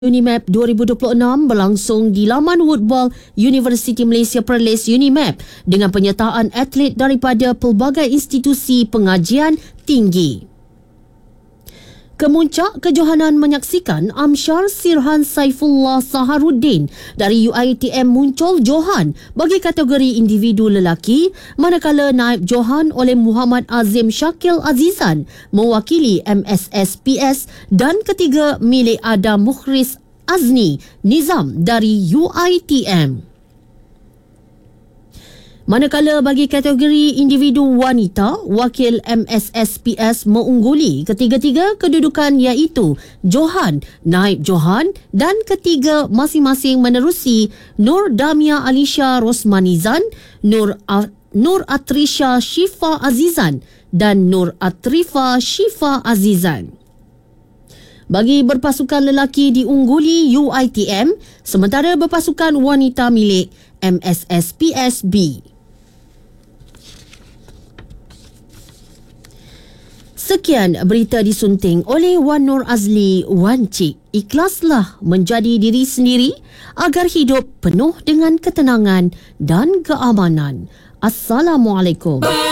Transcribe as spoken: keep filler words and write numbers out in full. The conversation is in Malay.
UNIMAP dua ribu dua puluh enam berlangsung di laman Woodball Universiti Malaysia Perlis UNIMAP dengan penyertaan atlet daripada pelbagai institusi pengajian tinggi. Kemuncak kejohanan menyaksikan Amsyar Sirhan Saifullah Saharuddin dari U I T M muncul johan bagi kategori individu lelaki, manakala naib johan oleh Muhammad Azim Syakil Azizan mewakili M S S P S dan ketiga milik Adam Mukhris Azni Nizam dari U I T M. Manakala bagi kategori individu wanita, wakil M S S P S mengungguli ketiga-tiga kedudukan iaitu Johan, Naib Johan dan ketiga masing-masing menerusi Nur Damia Alisha Rosmanizan, Nur A- Nur Atrisha Shifa Azizan dan Nur Atrifa Shifa Azizan. Bagi berpasukan lelaki diungguli U I T M, sementara berpasukan wanita milik M S S P S B. Sekian berita disunting oleh Wan Nur Azli Wan Cik. Ikhlaslah menjadi diri sendiri agar hidup penuh dengan ketenangan dan keamanan. Assalamualaikum.